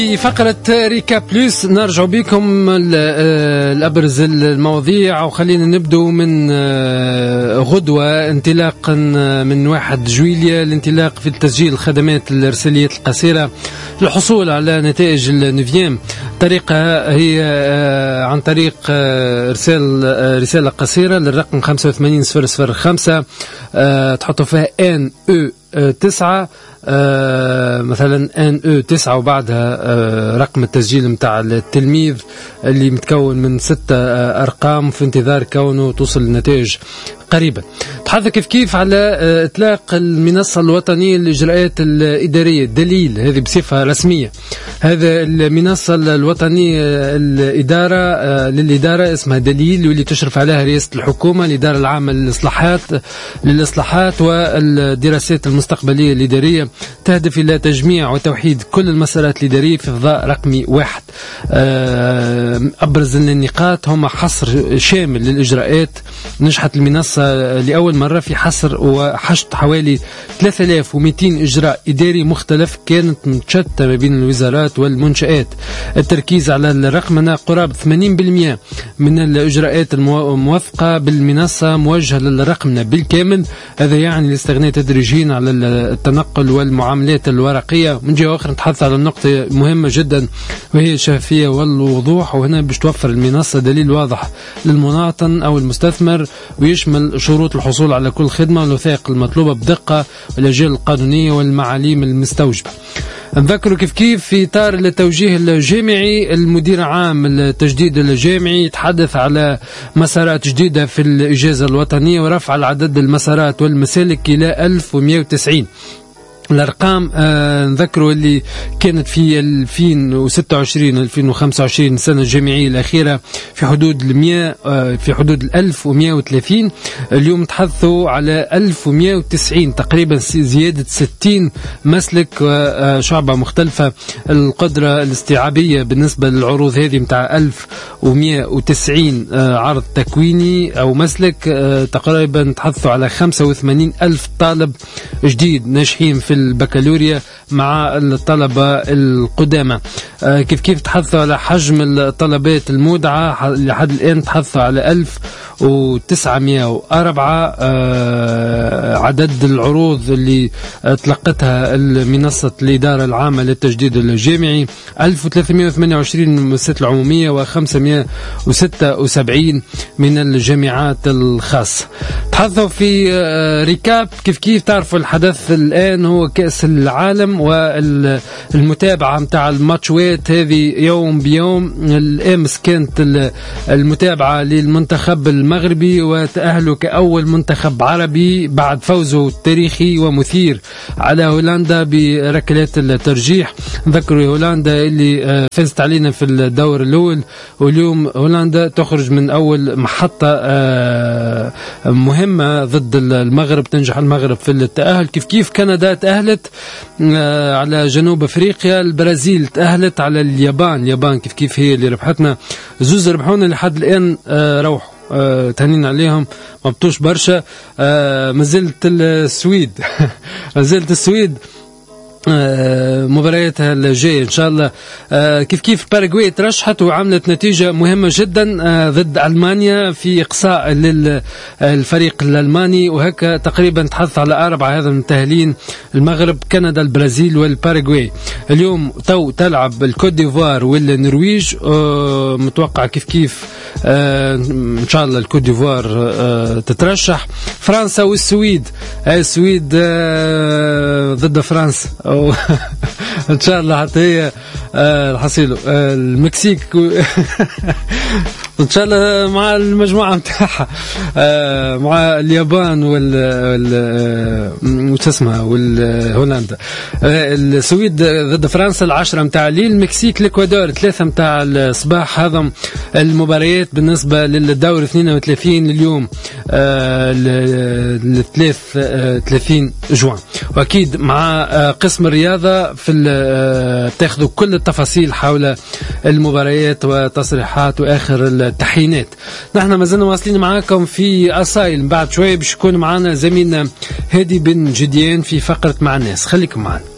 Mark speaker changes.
Speaker 1: في فقرة ريكاب بلوس نرجع بكم الأبرز المواضيع، وخلينا نبدو من غدوة انطلاقا من 1 جويلية الانطلاق في تسجيل الخدمات الإرساليات القصيرة للحصول على نتائج النوفيام. طريقة هي عن طريق إرسال رسالة قصيرة للرقم 85005 تحطوا فيها NE9 مثلا NE9 وبعدها رقم التسجيل متاع التلميذ اللي متكون من 6 أرقام في انتظار كونه توصل النتائج قريبا. تحدث كيف على إطلاق المنصة الوطنية للإجراءات الإدارية دليل، هذه بصفة رسمية. هذا المنصة الوطنية للإدارة اسمها دليل، واللي تشرف عليها رئاسة الحكومة الإدارة العامة للإصلاحات والدراسات المستقبلية الإدارية، تهدف إلى تجميع وتوحيد كل المسارات الإدارية في فضاء رقمي واحد. أبرز النقاط هم حصر شامل للإجراءات. نجحت المنصة لأول مرة في حصر وحشد حوالي 3200 إجراء إداري مختلف كانت متشتتة ما بين الوزارات والمنشآت. التركيز على الرقمنة، قرابة 80% من الإجراءات الموثقة بالمنصة موجهة للرقمنة بالكامل. هذا يعني الاستغناء تدريجيا على التنقل والمعاملات الورقية. من جهة أخرى نتحدث على نقطة مهمة جدا وهي الشفافية والوضوح، وهنا باش توفر المنصة دليل واضح للمواطن أو المستثمر، ويشمل شروط الحصول على كل خدمة والوثائق المطلوبة بدقة والأجيال القانونية والمعاليم المستوجبة. نذكروا كيف في إطار التوجيه الجامعي، المدير عام التجديد الجامعي يتحدث على مسارات جديدة في الإجازة الوطنية ورفع العدد المسارات والمسالك إلى 1190. الأرقام نذكروا اللي كانت في 2026-2025 السنة الجامعية الأخيرة في حدود 1130. اليوم تحدثوا على 1190، تقريبا زيادة 60 مسلك وشعبة مختلفة. القدرة الاستيعابية بالنسبة للعروض هذه متاع 1190 عرض تكويني أو مسلك، تقريبا تحدثوا على 85,000 طالب جديد ناجحين في البكالوريا مع الطلبة القدامى. كيف تحدثوا على حجم الطلبات المودعة لحد الآن، تحدثوا على 1904. عدد العروض اللي تلقتها منصة الإدارة العامة للتجديد الجامعي 1328 من المؤسسات العمومية و576 من الجامعات الخاصة. تحدثوا في ريكاب كيف تعرفوا الحدث الآن هو كأس العالم والمتابعة متاع الماتشوات هذه يوم بيوم. الأمس كانت المتابعة للمنتخب المغربي وتأهلوا كأول منتخب عربي بعد فوزه التاريخي ومثير على هولندا بركلات الترجيح. نذكروا هولندا اللي فازت علينا في الدور الأول، واليوم هولندا تخرج من أول محطة مهمة ضد المغرب، تنجح المغرب في التأهل. كيف كندا تأهلت على جنوب أفريقيا، البرازيل تأهلت على اليابان كيف هي اللي ربحتنا. زوز ربحونا لحد الآن، روحوا تهنين عليهم، ما بطوش برشا. مازلت السويد مبارياتها الجاية إن شاء الله. كيف باراغواي ترشحت وعملت نتيجة مهمة جدا ضد ألمانيا في إقصاء للفريق الألماني، وهكا تقريبا تحدث على 4 هذا المتأهلين: المغرب، كندا، البرازيل والباراغواي. اليوم تلعب الكوت ديفوار والنرويج. متوقع كيف إن شاء الله الكوت ديفوار تترشح. فرنسا والسويد، السويد ضد فرنسا ان شاء الله حتى هي الحصيله. المكسيك ان شاء الله مع المجموعه نتاعها، مع اليابان والهولندا. السويد ضد فرنسا 10 متاع الليل، المكسيك الاكوادور 3 متاع الصباح. هذا المباريات بالنسبه للدور 32 اليوم 33 جوان. واكيد مع قسم الرياضه في تاخذوا كل التفاصيل حول المباريات وتصريحات واخر التحيينات. نحن ما زلنا واصلين معاكم في أصايل. بعد شوي باش يكون معنا زميلنا هادي بن جديان في فقرة مع الناس. خليكم معنا.